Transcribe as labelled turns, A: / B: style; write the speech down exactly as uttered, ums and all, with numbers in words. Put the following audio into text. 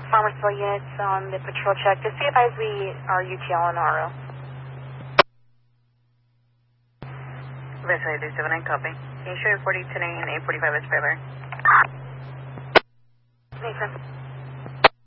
A: Farmersville units on the patrol check. Just be advised we are U T L and R O.
B: Eventually, three seven nine, copy. Can you show your forty ten A and eight forty-five as fair?
A: Makes sense.